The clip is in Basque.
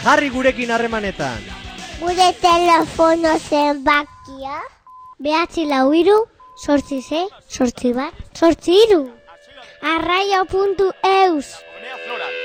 Jarri gurekin harremanetan. Gure telefono zenbakia 943-868-8 1 8 3. Arraio.eus